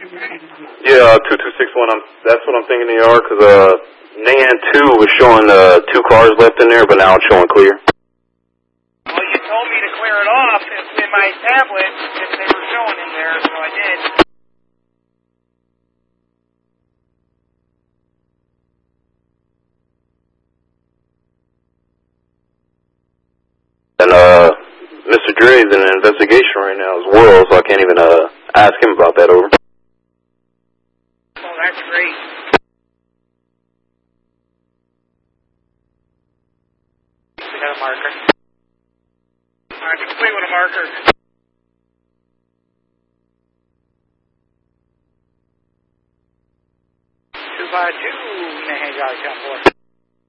Yeah, 2261. That's what I'm thinking they are, because NAN 2 was showing 2 cars left in there, but now it's showing clear. Well, you told me to clear it off in my tablet if they were showing in there, so I did. And Mr. Dre is in an investigation right now as well, so I can't even ask him about that. Over. Oh, that's great. We got a marker. Complete with a marker. 252, Nahan Drive, 10-4.